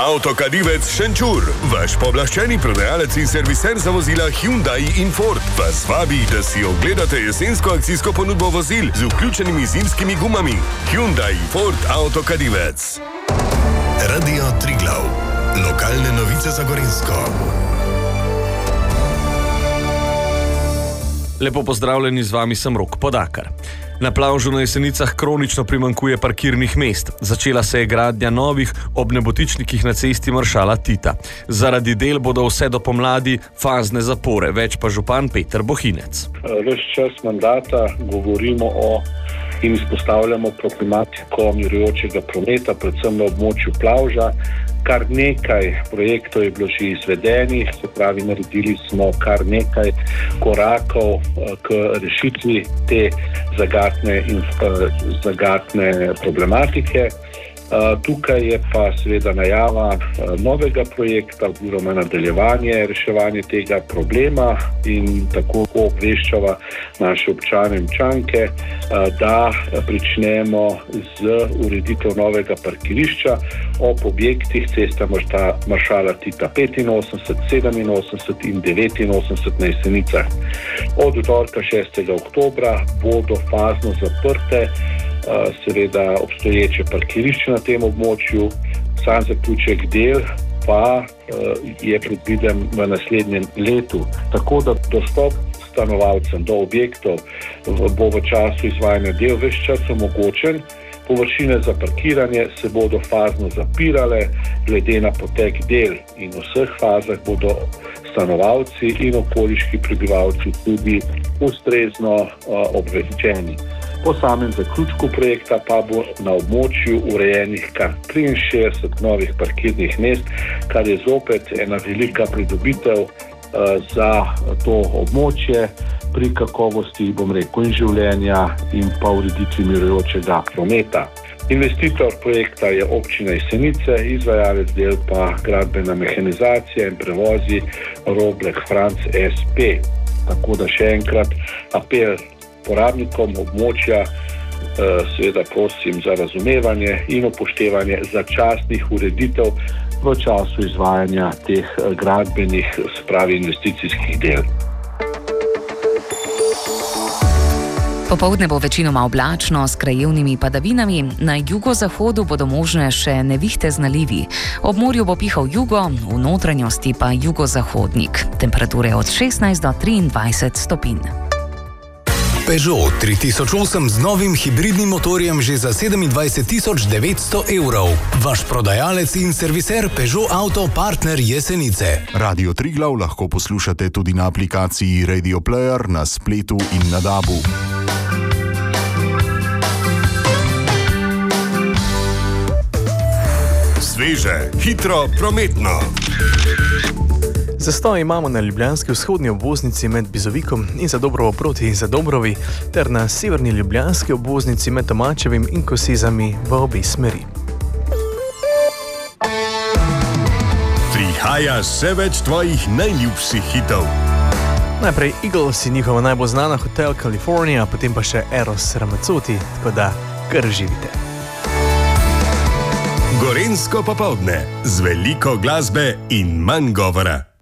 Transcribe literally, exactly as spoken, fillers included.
Avtokadivec Šenčur, vaš pooblaščeni prodajalec in serviser za vozila Hyundai in Ford, vas vabi, da si ogledate jesensko akcijsko ponudbo vozil z vključenimi zimskimi gumami. Hyundai, Ford, Avtokadivec. Radio Triglav. Lokalne novice za Gorenjsko. Lepo pozdravljeni, z vami sem Rok Podakar. Na plavžu na Jesenicah kronično primanjkuje parkirnih mest. Začela se je gradnja novih ob nebotičnikih na cesti Maršala Tita. Zaradi del bodo vse do pomladi fazne zapore, več pa župan Peter Bohinec. Ves čas mandata govorimo o in izpostavljamo problematiko mirujočega prometa, predvsem na območju plavža. Kar nekaj projektov je bilo že izvedenih, se pravi, naredili smo kar nekaj korakov k rešitvi te zagatne, in, zagatne problematike. Tukaj je pa seveda najava novega projekta oziroma nadaljevanje reševanja tega problema in tako obveščava naše občane in občanke, da pričnemo z ureditev novega parkirišča ob objektih cesta Maršala Tita petinosemdeset, sedeminosemdeset in devetinosemdeset na Jesenicah. Od vtorka šestega oktobra bodo fazno zaprte seveda obstoječe parkirišče na tem območju, sam zaključek del pa je predviden v naslednjem letu. Tako da dostop stanovalcem do objektov bo v času izvajanja del ves čas omogočen. Površine za parkiranje se bodo fazno zapirale, glede na potek del in v vseh fazah bodo stanovalci in okoliški prebivalci tudi ustrezno obveščeni. Po samem zaključku projekta pa bo na območju urejenih kar triinšestdeset novih parkirnih mest, kar je zopet ena velika pridobitev uh, za to območje pri kakovosti, bom rekel, in življenja in pa ureditvi mirujočega prometa. Investitor projekta je občina Jesenice, izvajalec del pa gradbena mehanizacija in prevozi Roblek Franc es pe. Tako da še enkrat apel porabnikom območja, seveda prosim za razumevanje in upoštevanje začasnih ureditev v času izvajanja teh gradbenih, spravi investicijskih del. Popoldne bo večinoma oblačno s krajevnimi padavinami, na jugozahodu bodo možne še nevihte z nalivi. Ob morju bo pihal jugo, v notranjosti pa jugozahodnik. Temperature od šestnajst do triindvajset stopinj. Peugeot tri tisoč osem z novim hibridnim motorjem že za sedemindvajset tisoč devetsto evrov. Vaš prodajalec in serviser Peugeot Auto Partner Jesenice. Radio Triglav lahko poslušate tudi na aplikaciji Radio Player, na spletu in na dabu. Sveže, hitro, prometno. Zastoj imamo na ljubljanski vzhodni obvoznici med Bizovikom in Zadobrovo proti Zadobrovi ter na severni ljubljanski obvoznici med Tomačevim in Kosizami v obe smeri. Prihaja še več tvojih najljubših hitov. Najprej Eagles in njihova najbolj znana Hotel California, potem pa še Eros Ramazzotti, tako da kar živite. Gorenjsko popoldne z veliko glasbe in manj govora.